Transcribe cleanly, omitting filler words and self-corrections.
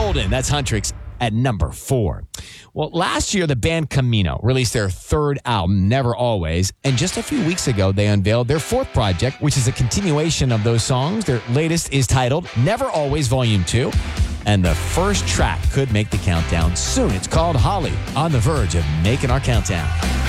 Golden. That's Huntrix at number 4. Well, last year, the band Camino released their third album, Never Always, and just a few weeks ago, they unveiled their fourth project, which is a continuation of those songs. Their latest is titled Never Always Volume 2, and the first track could make the countdown soon. It's called Holly, on the verge of making our countdown.